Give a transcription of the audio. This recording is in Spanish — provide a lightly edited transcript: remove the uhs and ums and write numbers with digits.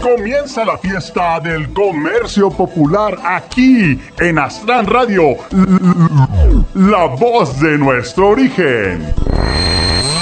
Comienza la fiesta del comercio popular aquí en Astran Radio, la voz de nuestro origen.